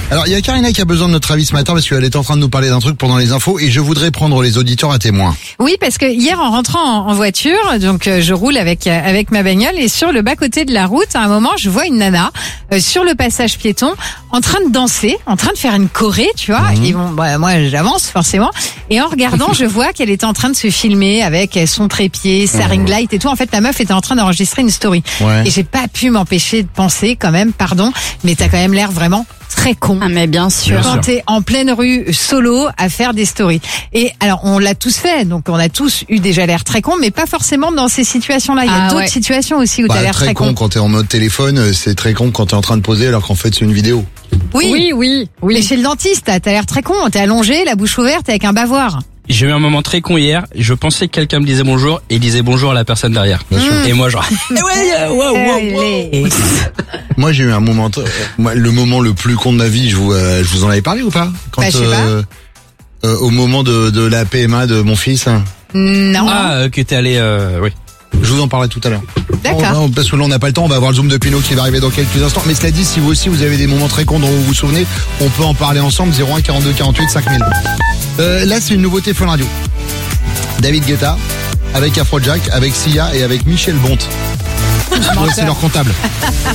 Alors, il y a Karina qui a besoin de notre avis ce matin parce qu'elle est en train de nous parler d'un truc pendant les infos et je voudrais prendre les auditeurs à témoin. Oui, parce que hier, en rentrant en voiture, donc je roule avec ma bagnole et sur le bas-côté de la route, à un moment, je vois une nana sur le passage piéton en train de danser, en train de faire une choré, tu vois. Et bon, moi, j'avance forcément. Et en regardant, je vois qu'elle était en train de se filmer avec son trépied, sa ring light et tout. En fait, la meuf était en train d'enregistrer une story. Ouais. Et j'ai pas pu m'empêcher de penser quand même, pardon, mais t'as quand même l'air vraiment très con. Ah mais bien sûr. Quand t'es en pleine rue solo à faire des stories. Et alors on l'a tous fait, donc on a tous eu déjà l'air très con, mais pas forcément dans ces situations-là. Il y a d'autres situations aussi où t'as l'air très con. Quand t'es en mode téléphone, c'est très con quand t'es en train de poser alors qu'en fait c'est une vidéo. Oui. Mais chez le dentiste, t'as l'air très con. T'es allongé, la bouche ouverte avec un bavoir. J'ai eu un moment très con hier. Je pensais que quelqu'un me disait bonjour et il disait bonjour à la personne derrière. Bien sûr. Et moi genre. Moi j'ai eu un moment, le moment le plus con de ma vie. Je vous en avais parlé ou pas? Quand, je sais pas. Au moment de la PMA de mon fils. Non. Que t'es allé. Oui. Je vous en parlerai tout à l'heure. D'accord. Parce que là on n'a pas le temps, on va avoir le zoom de Pinot qui va arriver dans quelques instants. Mais cela dit, si vous aussi vous avez des moments très cons dont vous vous souvenez, on peut en parler ensemble. 01 42 48 5000. Là c'est une nouveauté Fun Radio. David Guetta avec Afrojack, avec Sia et avec Michel Bonte. Ouais, c'est leur comptable.